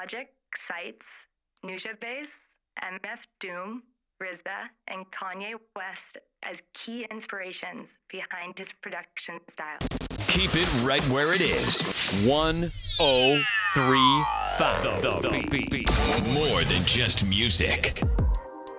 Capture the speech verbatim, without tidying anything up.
Logic cites Nujabes, M F Doom, R Z A, and Kanye West as key inspirations behind his production style. Keep it right where it is. one oh three five The, the, the Beat. More than just music.